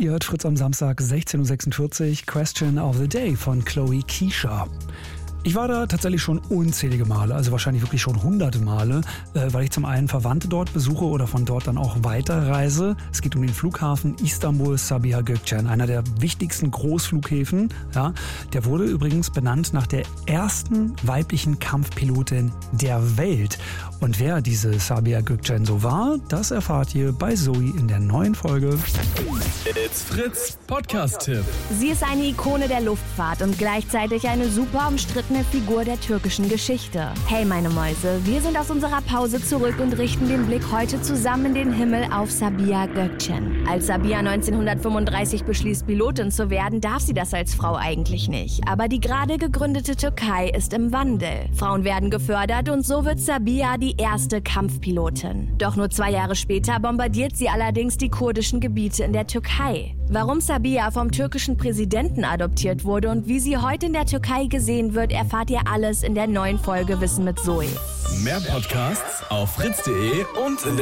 Ihr hört Fritz am Samstag 16.46 Uhr, Question of the Day von Chloe Keisha. Ich war da tatsächlich schon unzählige Male, also wahrscheinlich wirklich schon hunderte Male, weil ich zum einen Verwandte dort besuche oder von dort dann auch weiterreise. Es geht um den Flughafen Istanbul Sabiha Gökçen, einer der wichtigsten Großflughäfen. Ja, der wurde übrigens benannt nach der ersten weiblichen Kampfpilotin der Welt. Und wer diese Sabiha Gökçen so war, das erfahrt ihr bei Zoe in der neuen Folge. It's Fritz Podcast-Tipp. Sie ist eine Ikone der Luftfahrt und gleichzeitig eine super umstrittene Figur der türkischen Geschichte. Hey meine Mäuse, wir sind aus unserer Pause zurück und richten den Blick heute zusammen in den Himmel auf Sabiha Gökçen. Als Sabiha 1935 beschließt, Pilotin zu werden, darf sie das als Frau eigentlich nicht. Aber die gerade gegründete Türkei ist im Wandel. Frauen werden gefördert und so wird Sabiha die erste Kampfpilotin. Doch nur 2 Jahre später bombardiert sie allerdings die kurdischen Gebiete in der Türkei. Warum Sabiha vom türkischen Präsidenten adoptiert wurde und wie sie heute in der Türkei gesehen wird, erfahrt ihr alles in der neuen Folge Wissen mit Zoe. Mehr Podcasts auf fritz.de und in der